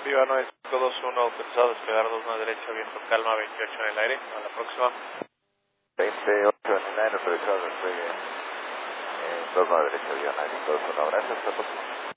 Viva 9521, autorizado, despegar 2 más derecha, viento calma, 28 en el aire. A la próxima. 28 en el aire, autorizado, despegue 2 más derecha, avión aire. Todos un abrazo, hasta la próxima.